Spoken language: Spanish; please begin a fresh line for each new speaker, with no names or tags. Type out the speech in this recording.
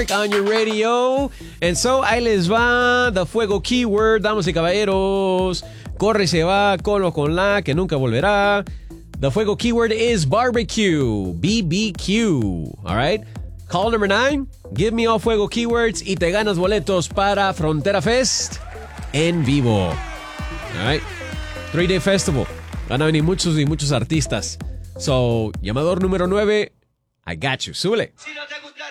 Mark on your radio. And so, ahí les va The Fuego Keyword, damas y caballeros. Corre y se va, con o con la, que nunca volverá. The Fuego Keyword is barbecue. BBQ. All right? Call number 9. Give me all Fuego Keywords y te ganas boletos para Frontera Fest en vivo. All right? 3-day festival. Van a venir muchos y muchos artistas. So, llamador número 9. I got you. Súbele. Si no te